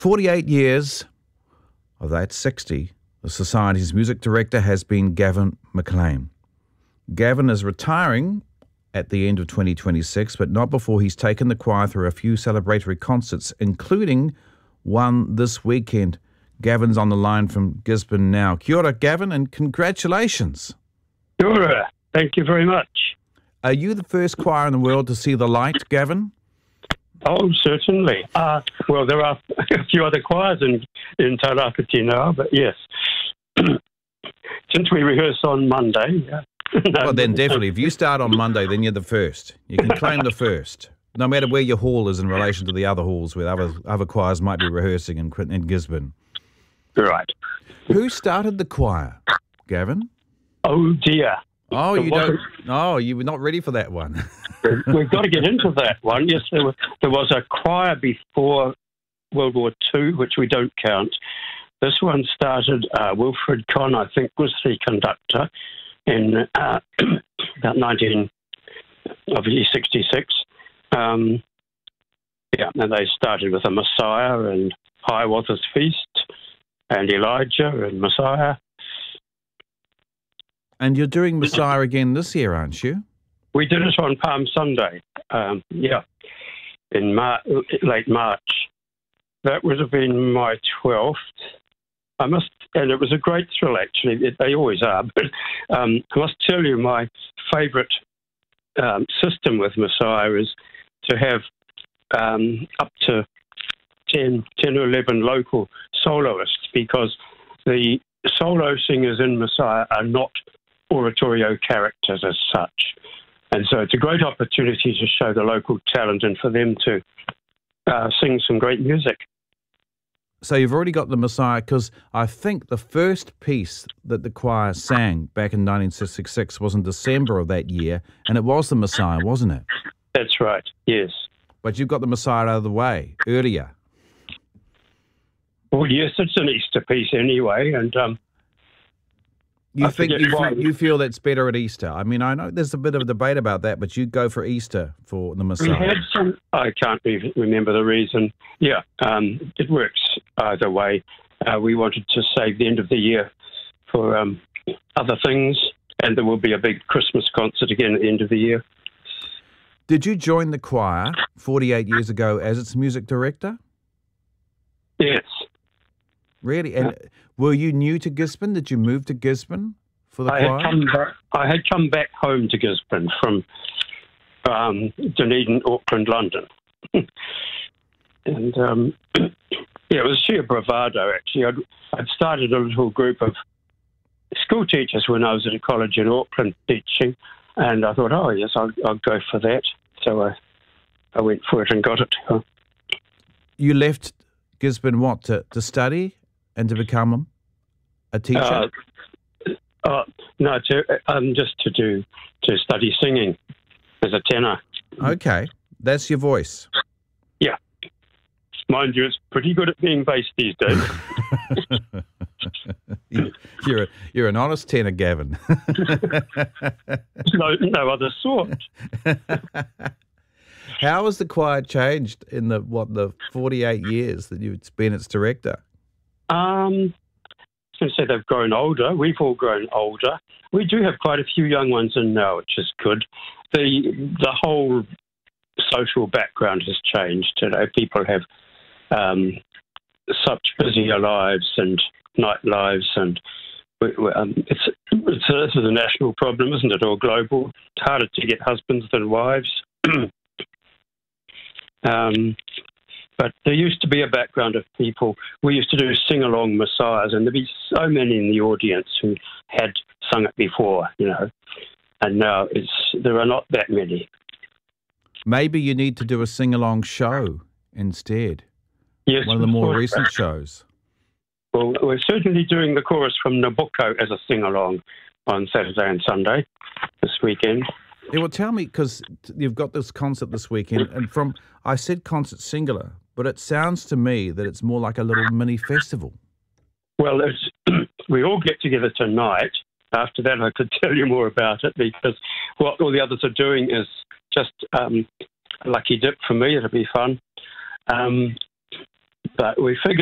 48 years, of that 60, the Society's music director has been Gavin McLean. Gavin is retiring at the end of 2026, but not before he's taken the choir through a few celebratory concerts, including one this weekend. Gavin's on the line from Gisborne now. Kia ora, Gavin, and congratulations. Kia ora. Thank you very much. Are you the first choir in the world to see the light, Gavin? Oh, certainly. Well, there are a few other choirs in Tairāwhiti now, but yes. Since we rehearse on Monday. No, well, then definitely. If you start on Monday, then you're the first. You can claim the first, no matter where your hall is in relation to the other halls where other choirs might be rehearsing in Gisborne. Right. Who started the choir, Gavin? Oh, dear. Oh, you don't. Oh, you were not ready for that one. We've got to get into that one. Yes, there was a choir before World War II, which we don't count. This one started, Wilfred Conn, I think, was the conductor in about 1966. And they started with a Messiah and Hiawatha's Feast and Elijah and Messiah. And you're doing Messiah again this year, aren't you? We did it on Palm Sunday, in late March. That would have been my 12th. And it was a great thrill, actually. They always are. But I must tell you, my favourite system with Messiah is to have up to 10 or 11 local soloists, because the solo singers in Messiah are not oratorio characters as such. And so it's a great opportunity to show the local talent and for them to sing some great music. So you've already got the Messiah, because I think the first piece that the choir sang back in 1966 was in December of that year, and it was the Messiah, wasn't it? That's right, yes. But you've got the Messiah out of the way earlier. Well, yes, it's an Easter piece anyway, and you feel that's better at Easter. I mean, I know there's a bit of a debate about that, but you go for Easter for the Messiah. We had some. I can't even remember the reason. Yeah, it works either way. We wanted to save the end of the year for other things, and there will be a big Christmas concert again at the end of the year. Did you join the choir 48 years ago as its music director? Yes. Really? And were you new to Gisborne? Did you move to Gisborne for the choir? I had come back home to Gisborne from Dunedin, Auckland, London. And it was sheer bravado, actually. I'd started a little group of school teachers when I was at a college in Auckland teaching, and I thought, oh, yes, I'll go for that. So I went for it and got it. You left Gisborne, what, to study and to become a teacher? No, just to study singing as a tenor. Okay, that's your voice. Yeah. Mind you, it's pretty good at being bass these days. You're an honest tenor, Gavin. No other sort. How has the choir changed in the 48 years that you've been its director? I was going to say they've grown older. We've all grown older. We do have quite a few young ones in now, which is good. The whole social background has changed. You know, people have such busier lives and night lives, and this is a national problem, isn't it, or global? It's harder to get husbands than wives. But there used to be a background of people. We used to do sing-along Messiahs, and there'd be so many in the audience who had sung it before, you know. And now there are not that many. Maybe you need to do a sing-along show instead. Yes, one of the more recent shows. Well, we're certainly doing the chorus from Nabucco as a sing-along on Saturday and Sunday this weekend. Yeah, well, tell me, because you've got this concert this weekend, and I said concert singular, but it sounds to me that it's more like a little mini festival. Well, we all get together tonight. After that, I could tell you more about it, because what all the others are doing is just a lucky dip for me. It'll be fun. but we figured